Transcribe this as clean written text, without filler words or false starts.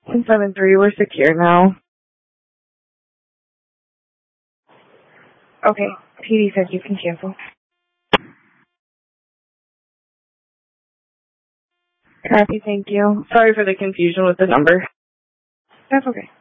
7-3, we're secure now. Okay, PD says you can cancel. Copy, thank you. Sorry for the confusion with the number. That's okay.